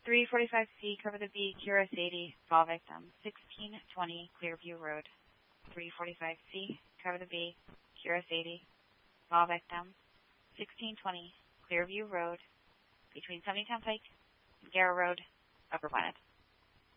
345C, cover the B, Kira Sadie, fall victim, 1620 Clearview Road. 345C, cover the B, Kira Sadie, fall victim, 1620 Clearview Road, between 70 Town Pike and Garrow Road, Upper Planet.